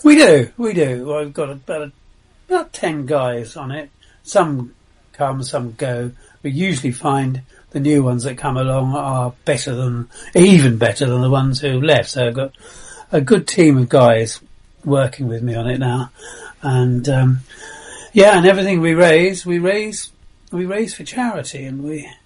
We do. I've got about 10 guys on it. Some come, some go. We usually find the new ones that come along are even better than the ones who left. So I've got a good team of guys working with me on it now. And, and everything we raise for charity, and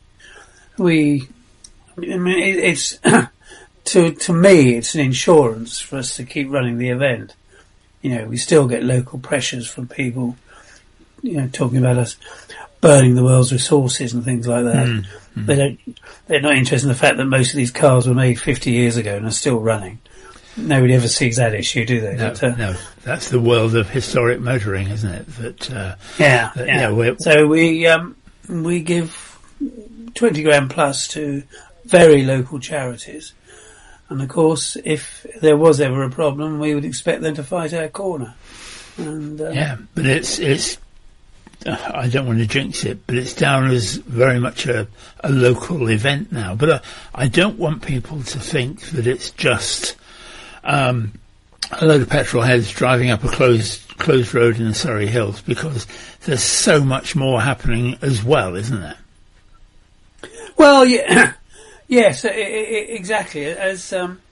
it's, to me, it's an insurance for us to keep running the event. We still get local pressures from people, talking about us burning the world's resources and things like that. Mm-hmm. They're not interested in the fact that most of these cars were made 50 years ago and are still running. Nobody ever sees that issue, do they? No, that's the world of historic motoring, isn't it? So we give 20 grand plus to very local charities. And of course, if there was ever a problem, we would expect them to fight our corner. And, but it's I don't want to jinx it, but it's down as very much a local event now. But I don't want people to think that it's just a load of petrol heads driving up a closed road in the Surrey Hills, because there's so much more happening as well, isn't there? Well, yeah. Yes, exactly. As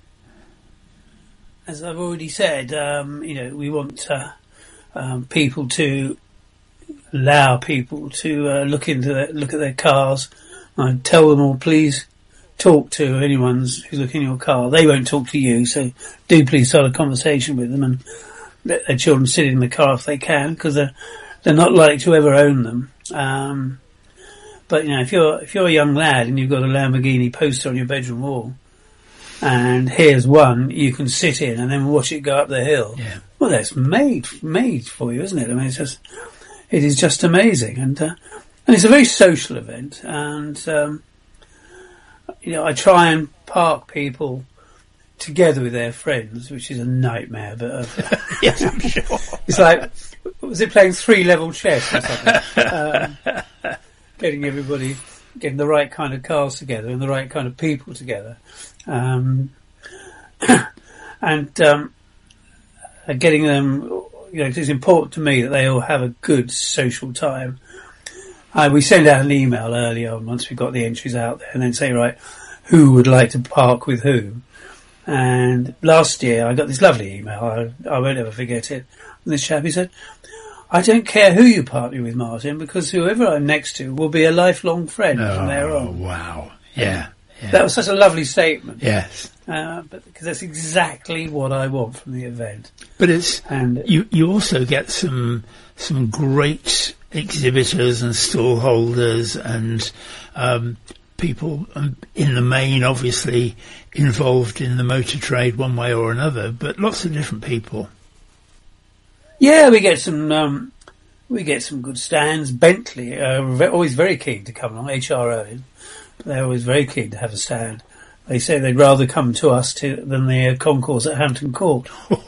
I've already said, we want people to allow people to look at their cars. I tell them all, please talk to anyone who's looking at your car. They won't talk to you, so do please start a conversation with them and let their children sit in the car if they can, because they're not likely to ever own them. But if you're a young lad and you've got a Lamborghini poster on your bedroom wall, and here's one you can sit in and then watch it go up the hill. Yeah. Well, that's made for you, isn't it? I mean, it is just amazing, and it's a very social event. And I try and park people together with their friends, which is a nightmare. But yes, I'm sure. It's like, was it playing 3-level chess or something? Getting the right kind of cars together and the right kind of people together. Getting them, it's important to me that they all have a good social time. We send out an email early on once we've got the entries out there, and then say, right, who would like to park with whom? And last year I got this lovely email, I won't ever forget it. And this chap, he said, I don't care who you park me with, Martin, because whoever I'm next to will be a lifelong friend from there on. Oh, wow. Yeah. That was such a lovely statement. Yes. But because that's exactly what I want from the event. But you also get some great exhibitors and stall holders and people in the main, obviously involved in the motor trade one way or another, but lots of different people. Yeah, we get some good stands. Bentley are always very keen to come along. HRO, they're always very keen to have a stand. They say they'd rather come to us than the concourse at Hampton Court.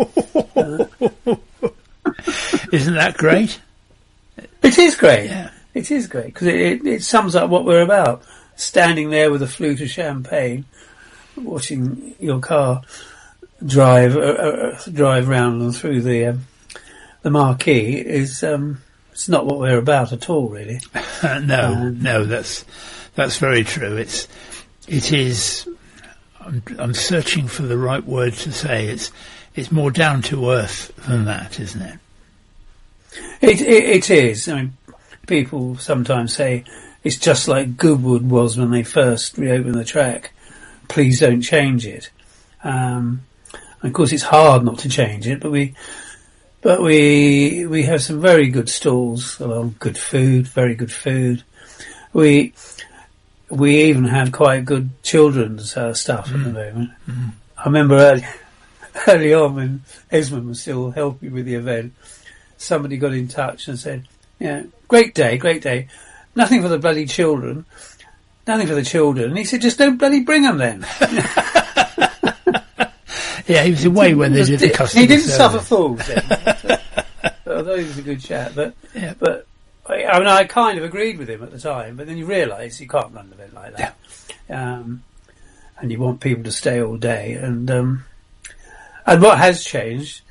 Isn't that great? It is great. Yeah. It is great because it sums up what we're about. Standing there with a flute of champagne, watching your car drive round and through the marquee is it's not what we're about at all, really. No, that's very true. It is. I'm searching for the right word to say. It's more down to earth than that, isn't it? It is. I mean, people sometimes say it's just like Goodwood was when they first reopened the track. Please don't change it. And of course, it's hard not to change it, but we have some very good stalls along, good food, very good food. We even have quite good children's stuff at the moment. Mm. I remember early on when Esmond was still helping with the event, somebody got in touch and said, "Yeah, great day. Nothing for the bloody children. Nothing for the children." And he said, "Just don't bloody bring them then." Yeah, he was away when they did the customer He didn't service. suffer fools then. Although he was a good chap. But I mean, I kind of agreed with him at the time, but then you realise you can't run an event like that. Yeah. And you want people to stay all day. And what has changed